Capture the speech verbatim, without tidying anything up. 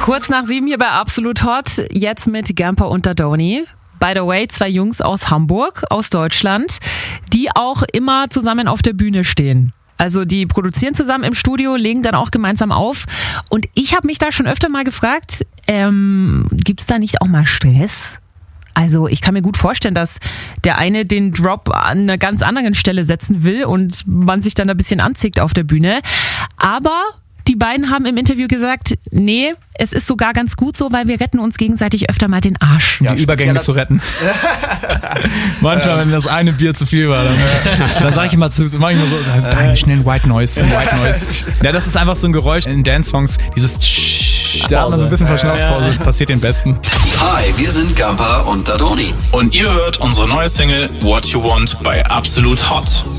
Kurz nach sieben hier bei Absolut Hot, jetzt mit Gamper und Dardoni. By the way, zwei Jungs aus Hamburg, aus Deutschland, die auch immer zusammen auf der Bühne stehen. Also die produzieren zusammen im Studio, legen dann auch gemeinsam auf. Und ich habe mich da schon öfter mal gefragt, ähm, gibt's da nicht auch mal Stress? Also ich kann mir gut vorstellen, dass der eine den Drop an einer ganz anderen Stelle setzen will und man sich dann ein bisschen anzickt auf der Bühne. Aber die beiden haben im Interview gesagt, nee, es ist sogar ganz gut so, weil wir retten uns gegenseitig öfter mal den Arsch. Ja, die Übergänge zu retten. Manchmal, wenn das eine Bier zu viel war, dann, dann sage ich immer zu, mach ich immer so, deinen schnellen White Noise, White Noise. Ja, das ist einfach so ein Geräusch in Dance-Songs, dieses da hat man so ein bisschen Verschnaufspause, ja. Passiert den Besten. Hi, wir sind Gamper und Dardoni. Und ihr hört unsere neue Single What You Want bei Absolut Hot.